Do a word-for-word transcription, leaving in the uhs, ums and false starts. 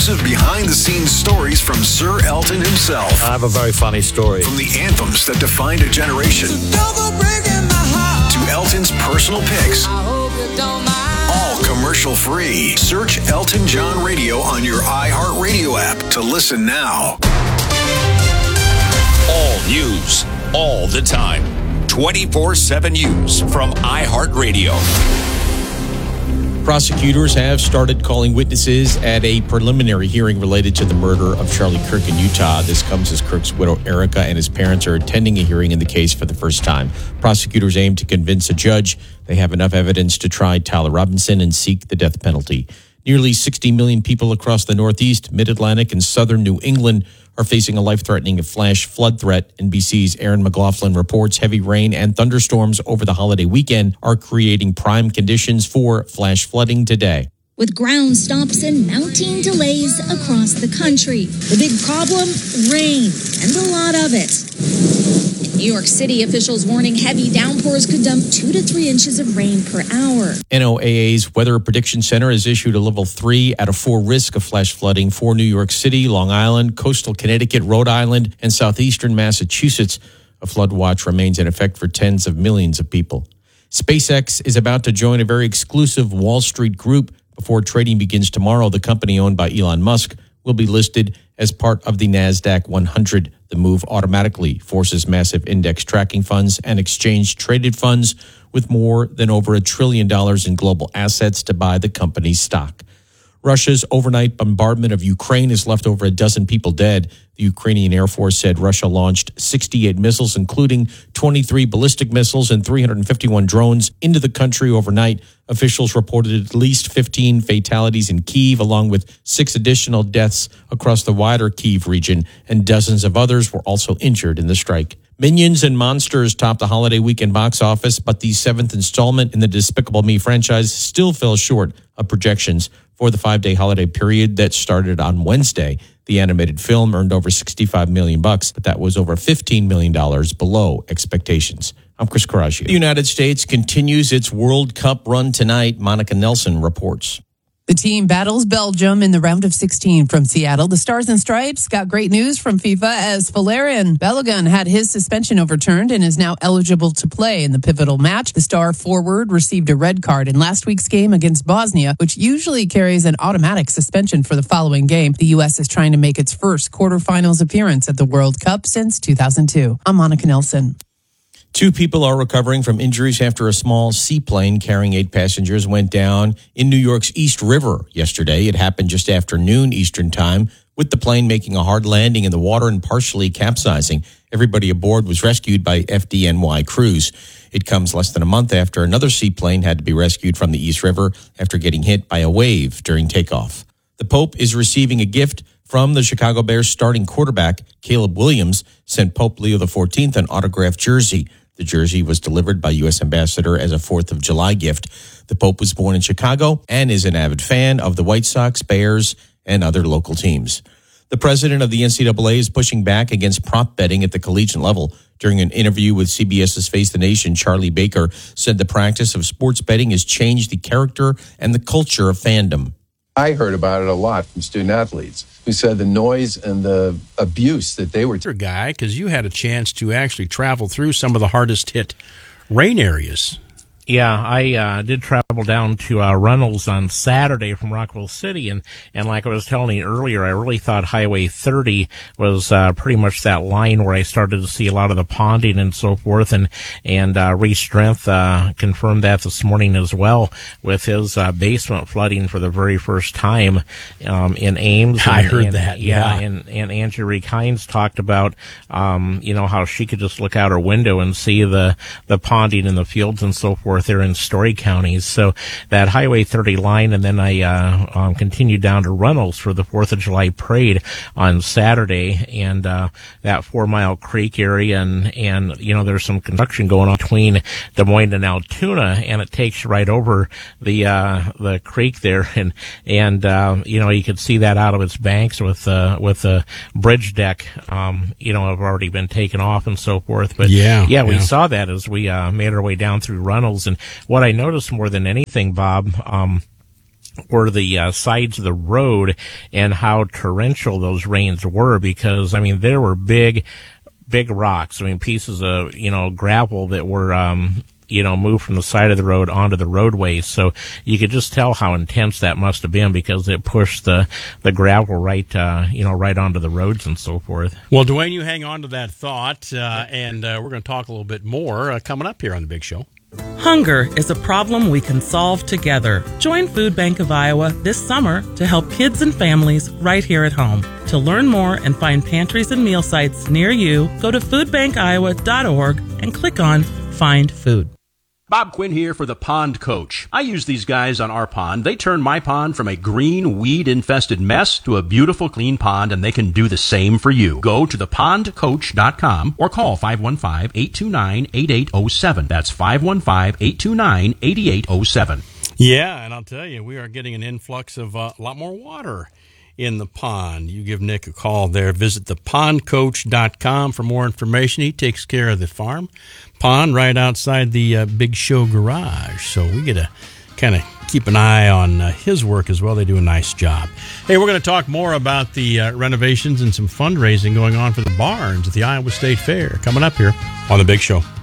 exclusive behind-the-scenes stories from Sir Elton himself. I have a very funny story. From the anthems that defined a generation to Elton's personal picks. All commercial-free. Search Elton John Radio on your iHeartRadio app to listen now. All news, all the time. twenty-four seven News from iHeartRadio. Prosecutors have started calling witnesses at a preliminary hearing related to the murder of Charlie Kirk in Utah. This comes as Kirk's widow, Erica, and his parents are attending a hearing in the case for the first time. Prosecutors aim to convince a judge they have enough evidence to try Tyler Robinson and seek the death penalty. Nearly sixty million people across the Northeast, Mid-Atlantic, and southern New England are facing a life-threatening flash flood threat. N B C's Aaron McLaughlin reports heavy rain and thunderstorms over the holiday weekend are creating prime conditions for flash flooding today. With ground stops and mounting delays across the country. The big problem? Rain, and a lot of it. In New York City, officials warning heavy downpours could dump two to three inches of rain per hour. N O A A's Weather Prediction Center has issued a level three out of four risk of flash flooding for New York City, Long Island, coastal Connecticut, Rhode Island, and southeastern Massachusetts. A flood watch remains in effect for tens of millions of people. SpaceX is about to join a very exclusive Wall Street group. Before trading begins tomorrow, the company owned by Elon Musk will be listed as part of the NASDAQ one hundred. The move automatically forces massive index tracking funds and exchange-traded funds with more than over a trillion dollars in global assets to buy the company's stock. Russia's overnight bombardment of Ukraine has left over a dozen people dead. The Ukrainian Air Force said Russia launched sixty-eight missiles, including twenty-three ballistic missiles and three hundred fifty-one drones, into the country overnight. Officials reported at least fifteen fatalities in Kyiv, along with six additional deaths across the wider Kyiv region, and dozens of others were also injured in the strike. Minions and Monsters topped the holiday weekend box office, but the seventh installment in the Despicable Me franchise still fell short of projections. For the five-day holiday period that started on Wednesday, the animated film earned over sixty-five million bucks, but that was over fifteen million dollars below expectations. I'm Chris Coraggio. The United States continues its World Cup run tonight. Monica Nelson reports. The team battles Belgium in the round of sixteen from Seattle. The Stars and Stripes got great news from FIFA as Valerian Balogun had his suspension overturned and is now eligible to play in the pivotal match. The star forward received a red card in last week's game against Bosnia, which usually carries an automatic suspension for the following game. The U S is trying to make its first quarterfinals appearance at the World Cup since two thousand two. I'm Monica Nelson. Two people are recovering from injuries after a small seaplane carrying eight passengers went down in New York's East River yesterday. It happened just after noon Eastern time, with the plane making a hard landing in the water and partially capsizing. Everybody aboard was rescued by F D N Y crews. It comes less than a month after another seaplane had to be rescued from the East River after getting hit by a wave during takeoff. The Pope is receiving a gift from the Chicago Bears starting quarterback. Caleb Williams sent Pope Leo the fourteenth an autographed jersey. The jersey was delivered by U S Ambassador as a fourth of July gift. The Pope was born in Chicago and is an avid fan of the White Sox, Bears, and other local teams. The president of the N C double A is pushing back against prop betting at the collegiate level. During an interview with CBS's Face the Nation, Charlie Baker said the practice of sports betting has changed the character and the culture of fandom. I heard about it a lot from student athletes who said the noise and the abuse that they were. T- guy, because you had a chance to actually travel through some of the hardest hit rain areas. Yeah, I uh, did travel down to uh, Runnels on Saturday from Rockville City, and, and like I was telling you earlier, I really thought Highway thirty was uh, pretty much that line where I started to see a lot of the ponding and so forth, and and uh, Reese Strength uh, confirmed that this morning as well with his uh, basement flooding for the very first time um, in Ames. I and, heard and, that, yeah. yeah. And, and Angie Reek Hines talked about, um, you know, how she could just look out her window and see the, the ponding in the fields and so forth there in Story counties. So that Highway thirty line, and then I uh, um, continued down to Runnels for the fourth of July parade on Saturday, and uh, that Four Mile Creek area, and, and, you know, there's some construction going on between Des Moines and Altoona, and it takes you right over the uh, the creek there, and, and uh, you know, you could see that out of its banks with, uh, with the bridge deck, um, you know, have already been taken off and so forth. But yeah, yeah, we yeah. saw that as we uh, made our way down through Runnels. And what I noticed more than anything, Bob, um, were the uh, sides of the road and how torrential those rains were, because, I mean, there were big, big rocks. I mean, pieces of, you know, gravel that were, um, you know, moved from the side of the road onto the roadways. So you could just tell how intense that must have been, because it pushed the, the gravel right, uh, you know, right onto the roads and so forth. Well, Dwayne, you hang on to that thought, uh, and uh, we're going to talk a little bit more uh, coming up here on The Big Show. Hunger is a problem we can solve together. Join Food Bank of Iowa this summer to help kids and families right here at home. To learn more and find pantries and meal sites near you, go to food bank iowa dot org and click on Find Food. Bob Quinn here for the Pond Coach. I use these guys on our pond. They turn my pond from a green, weed-infested mess to a beautiful, clean pond, and they can do the same for you. Go to the pond coach dot com or call five one five, eight two nine, eight eight zero seven. That's five one five, eight two nine, eight eight zero seven. Yeah, and I'll tell you, we are getting an influx of uh, a lot more water in the pond. You give Nick a call there. Visit the pond coach dot com for more information. He takes care of the farm pond right outside the uh, Big Show garage. So we get to kind of keep an eye on uh, his work as well. They do a nice job. Hey, we're going to talk more about the uh, renovations and some fundraising going on for the barns at the Iowa State Fair coming up here on The Big Show.